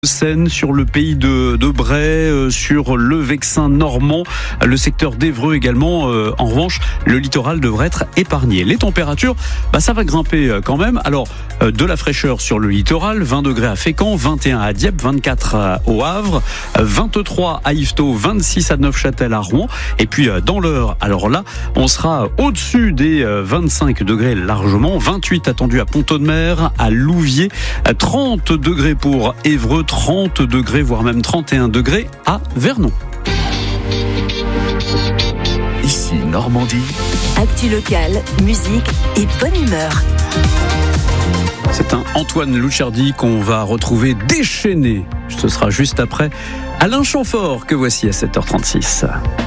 Seine, sur le pays de Bray, sur le Vexin normand, le secteur d'Évreux également. En revanche, le littoral devrait être épargné. Les températures, ça va grimper quand même. Alors, de la fraîcheur sur le littoral, 20 degrés à Fécamp, 21 à Dieppe, 24 au Havre, 23 à Yvetot, 26 à Neufchâtel à Rouen. Et puis dans l'Eure, alors là, on sera au-dessus des 25 degrés largement, 28 attendus à Pont-Audemer, à Louviers, 30 degrés pour Évreux, 30 degrés, voire même 31 degrés à Vernon. Ici Normandie. Actu locale, musique et bonne humeur. C'est un Antoine Louchardi qu'on va retrouver déchaîné. Ce sera juste après Alain Chamfort que voici à 7h36.